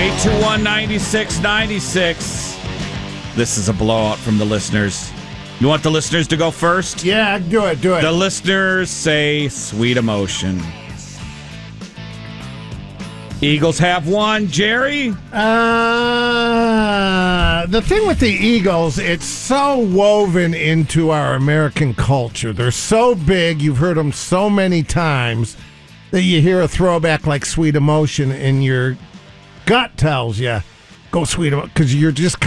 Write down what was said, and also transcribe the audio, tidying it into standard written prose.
821-9696. This is a blowout from the listeners. You want the listeners to go first? Yeah, do it. The listeners say Sweet Emotion. Eagles have won. Jerry? The thing with the Eagles, it's so woven into our American culture. They're so big, you've heard them so many times, that you hear a throwback like Sweet Emotion and your gut tells you, go Sweet Emotion, because you're just